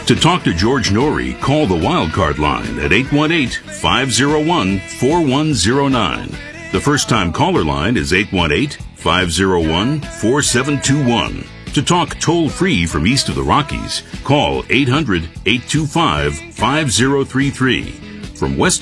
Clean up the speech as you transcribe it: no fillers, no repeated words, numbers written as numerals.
To talk to George Norrie, call the Wildcard line at 818-501-4109. The first-time caller line is 818-501-4721. To talk toll-free from east of the Rockies, call 800-825-5033. From west